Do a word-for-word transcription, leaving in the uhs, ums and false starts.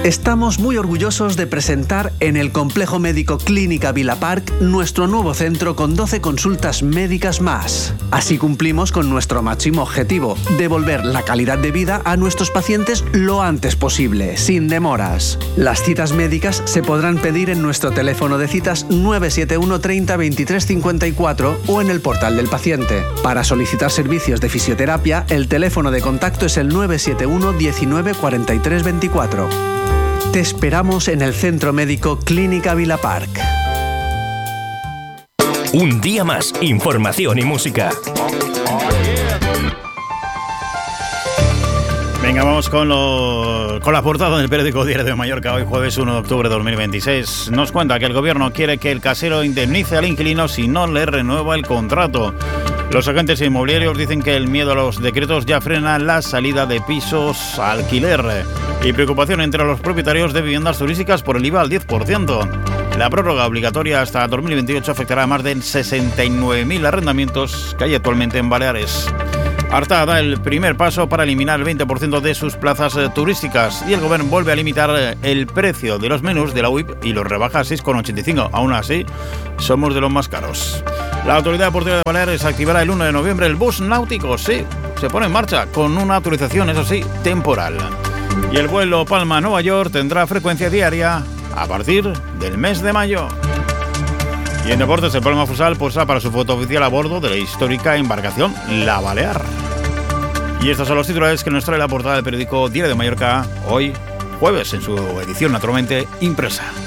Estamos muy orgullosos de presentar en el Complejo Médico Clínica Vila Park nuestro nuevo centro con doce consultas médicas más. Así cumplimos con nuestro máximo objetivo, devolver la calidad de vida a nuestros pacientes lo antes posible, sin demoras. Las citas médicas se podrán pedir en nuestro teléfono de citas nueve siete uno treinta veintitrés cincuenta y cuatro o en el portal del paciente. Para solicitar servicios de fisioterapia, el teléfono de contacto es el nueve siete uno diecinueve cuarenta y tres veinticuatro. Te esperamos en el Centro Médico Clínica Vila Park. Un día más, información y música. Venga, vamos con, lo, con la portada del periódico Diario de Mallorca, hoy jueves uno de octubre de dos mil veintiséis. Nos cuenta que el gobierno quiere que el casero indemnice al inquilino si no le renueva el contrato. Los agentes inmobiliarios dicen que el miedo a los decretos ya frena la salida de pisos a alquiler. Y preocupación entre los propietarios de viviendas turísticas por el I V A al diez por ciento. La prórroga obligatoria hasta dos mil veintiocho afectará a más de sesenta y nueve mil arrendamientos que hay actualmente en Baleares. Arta da el primer paso para eliminar el veinte por ciento de sus plazas turísticas y el gobierno vuelve a limitar el precio de los menús de la U I P y los rebaja a seis con ochenta y cinco. Aún así, somos de los más caros. La Autoridad Portuaria de Baleares activará el uno de noviembre el bus náutico. Sí, se pone en marcha con una autorización, eso sí, temporal. Y el vuelo Palma-Nueva York tendrá frecuencia diaria a partir del mes de mayo. Y en deportes, el Palma Futsal posa para su foto oficial a bordo de la histórica embarcación La Balear. Y estos son los titulares que nos trae la portada del periódico Diario de Mallorca hoy jueves en su edición naturalmente impresa.